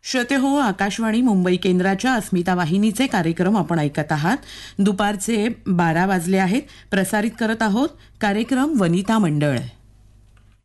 श्रोते हो, आकाशवाणी मुंबई केंद्राच्या अस्मिता वाहिनीचे कार्यक्रम आपण ऐकत आहात. दुपारचे 12 वाजले आहेत. प्रसारित करत आहोत कार्यक्रम वनिता मंडळ.